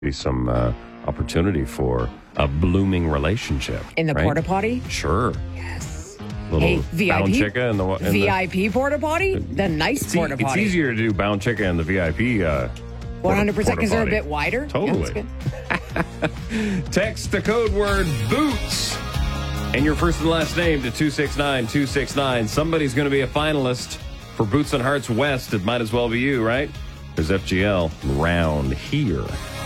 be some opportunity for a blooming relationship. In the porta potty? Sure. Yes. Little Hey, bound VIP? chicka in the VIP porta potty? The nice porta It's potty. easier to do bound chicka in the VIP 100% because they're a porta-potty. bit wider. Totally. Yeah, that's good. Text the code word BOOTS and your first and last name to 269-269. Somebody's going to be a finalist for Boots and Hearts West. It might as well be you, right? There's FGL round here.